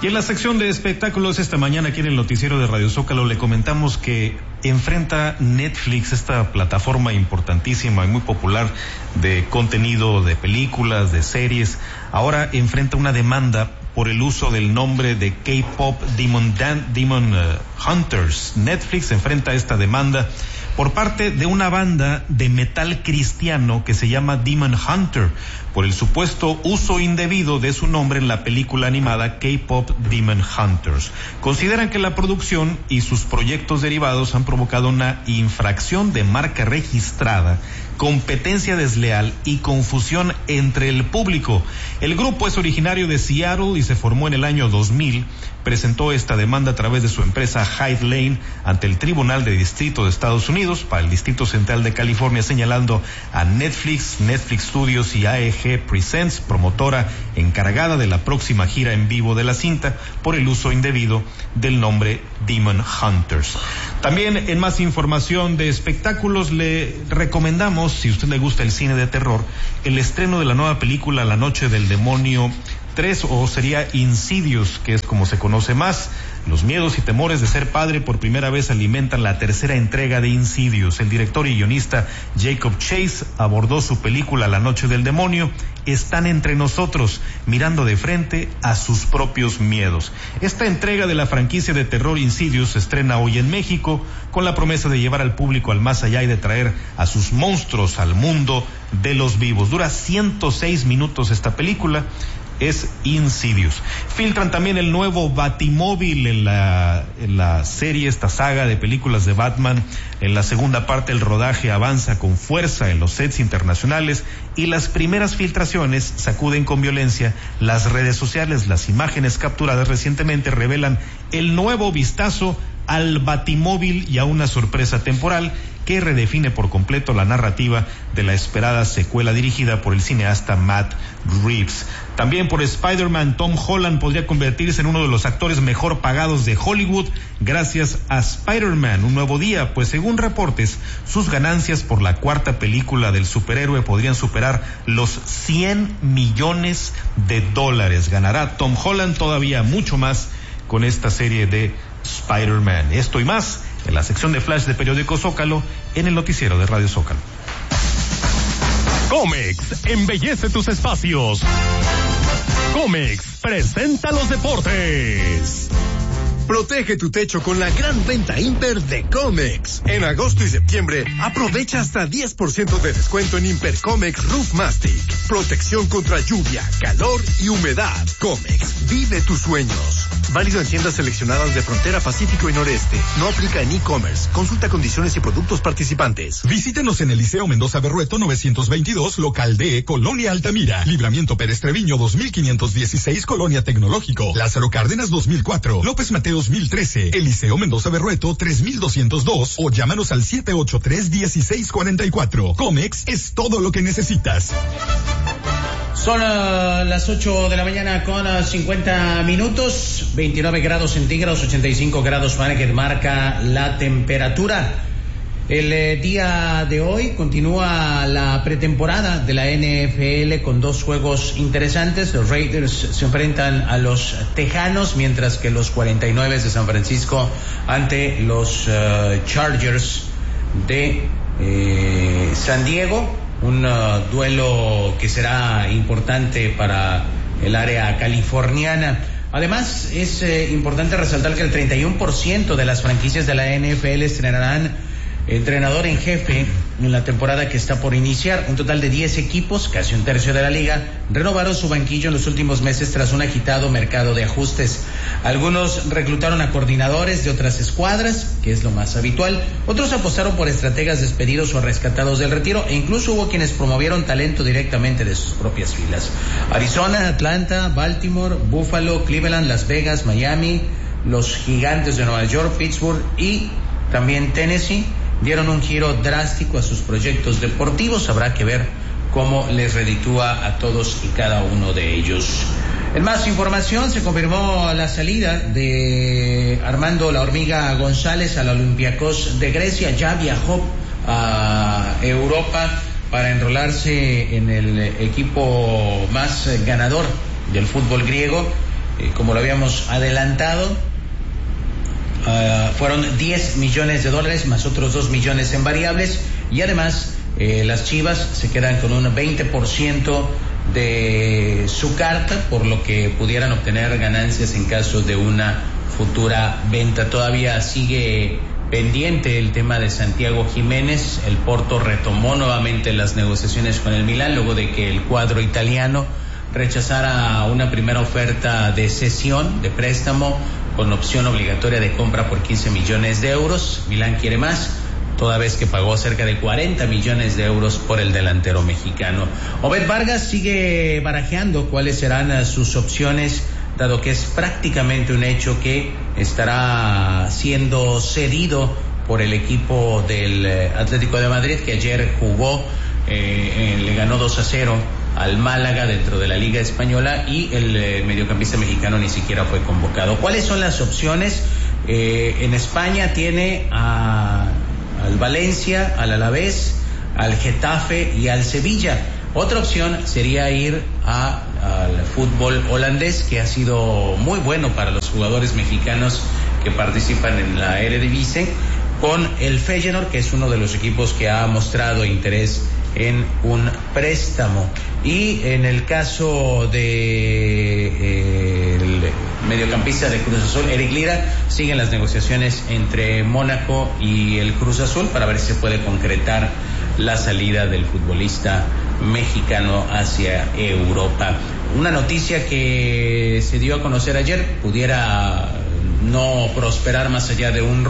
Y en la sección de espectáculos esta mañana aquí en el noticiero de Radio Zócalo le comentamos que enfrenta Netflix, esta plataforma importantísima y muy popular de contenido de películas, de series, ahora enfrenta una demanda por el uso del nombre de K-Pop Demon Hunters. Netflix enfrenta esta demanda por parte de una banda de metal cristiano que se llama Demon Hunter, por el supuesto uso indebido de su nombre en la película animada K-Pop Demon Hunters. Consideran que la producción y sus proyectos derivados han provocado una infracción de marca registrada, competencia desleal y confusión entre el público. El grupo es originario de Seattle y se formó en el año 2000. Presentó esta demanda a través de su empresa Hyde Lane ante el Tribunal de Distrito de Estados Unidos para el Distrito Central de California, señalando a Netflix Studios y AEG Presents, promotora encargada de la próxima gira en vivo de la cinta, por el uso indebido del nombre Demon Hunters. También en más información de espectáculos le recomendamos, si a usted le gusta el cine de terror, el estreno de la nueva película La Noche del Demonio 3, o sería Insidious, que es como se conoce más. Los miedos y temores de ser padre por primera vez alimentan la tercera entrega de Insidious. El director y guionista Jacob Chase abordó su película La Noche del Demonio. Están entre nosotros, mirando de frente a sus propios miedos. Esta entrega de la franquicia de terror Insidious se estrena hoy en México con la promesa de llevar al público al más allá y de traer a sus monstruos al mundo de los vivos. Dura 106 minutos esta película. Es Insidious. Filtran también el nuevo Batimóvil en la serie, esta saga de películas de Batman. En la segunda parte el rodaje avanza con fuerza en los sets internacionales y las primeras filtraciones sacuden con violencia las redes sociales. Las imágenes capturadas recientemente revelan el nuevo vistazo al Batimóvil y a una sorpresa temporal que redefine por completo la narrativa de la esperada secuela dirigida por el cineasta Matt Reeves. También por Spider-Man, Tom Holland podría convertirse en uno de los actores mejor pagados de Hollywood gracias a Spider-Man, un nuevo día, pues según reportes, sus ganancias por la cuarta película del superhéroe podrían superar los $100 millones. Ganará Tom Holland todavía mucho más con esta serie de Spider-Man. Esto y más en la sección de Flash de Periódico Zócalo, en el noticiero de Radio Zócalo. Comex embellece tus espacios. Comex presenta los deportes. Protege tu techo con la gran venta Imper de Comex. En agosto y septiembre, aprovecha hasta 10% de descuento en Imper Comex Roof Mastic. Protección contra lluvia, calor y humedad. Comex, vive tus sueños. Válido en tiendas seleccionadas de Frontera Pacífico y Noreste. No aplica en e-commerce. Consulta condiciones y productos participantes. Visítenos en Eliseo Mendoza Berrueto 922, local D, Colonia Altamira. Libramiento Pérez Treviño 2516, Colonia Tecnológico. Lázaro Cárdenas 2004. López Mateos 1013. Eliseo Mendoza Berrueto 3202. O llámanos al 783-1644. Comex es todo lo que necesitas. Son las 8 de la mañana con 50 minutos, 29 grados centígrados, 85 grados Fahrenheit marca la temperatura. El día de hoy continúa la pretemporada de la NFL con dos juegos interesantes. Los Raiders se enfrentan a los Tejanos, mientras que los 49 de San Francisco ante los Chargers de San Diego. Un duelo que será importante para el área californiana. Además, es importante resaltar que el 31% de las franquicias de la NFL estrenarán entrenador en jefe en la temporada que está por iniciar. Un total de 10 equipos, casi un tercio de la liga, renovaron su banquillo en los últimos meses tras un agitado mercado de ajustes. Algunos reclutaron a coordinadores de otras escuadras, que es lo más habitual. Otros apostaron por estrategas despedidos o rescatados del retiro, e incluso hubo quienes promovieron talento directamente de sus propias filas. Arizona, Atlanta, Baltimore, Buffalo, Cleveland, Las Vegas, Miami, los Gigantes de Nueva York, Pittsburgh y también Tennessee dieron un giro drástico a sus proyectos deportivos. Habrá que ver cómo les reditúa a todos y cada uno de ellos. En más información, se confirmó la salida de Armando La Hormiga González al Olympiacos de Grecia. Ya viajó a Europa para enrolarse en el equipo más ganador del fútbol griego. como lo habíamos adelantado, fueron 10 millones de dólares más otros 2 millones en variables, y además las Chivas se quedan con un 20% de su carta, por lo que pudieran obtener ganancias en caso de una futura venta. Todavía sigue pendiente el tema de Santiago Jiménez. El Porto retomó nuevamente las negociaciones con el Milán luego de que el cuadro italiano rechazara una primera oferta de cesión, de préstamo, con opción obligatoria de compra por 15 millones de euros. Milán quiere más, toda vez que pagó cerca de 40 millones de euros por el delantero mexicano. Obed Vargas sigue barajeando cuáles serán sus opciones, dado que es prácticamente un hecho que estará siendo cedido por el equipo del Atlético de Madrid, que ayer jugó, le ganó 2-0 al Málaga dentro de la Liga Española, y el mediocampista mexicano ni siquiera fue convocado. ¿Cuáles son las opciones? En España tiene al Valencia, al Alavés, al Getafe y al Sevilla. Otra opción sería ir al fútbol holandés, que ha sido muy bueno para los jugadores mexicanos que participan en la Eredivisie, con el Feyenoord, que es uno de los equipos que ha mostrado interés en un préstamo. Y en el caso de el mediocampista de Cruz Azul, Eric Lira, siguen las negociaciones entre Mónaco y el Cruz Azul para ver si se puede concretar la salida del futbolista mexicano hacia Europa. Una noticia que se dio a conocer ayer pudiera no prosperar más allá de un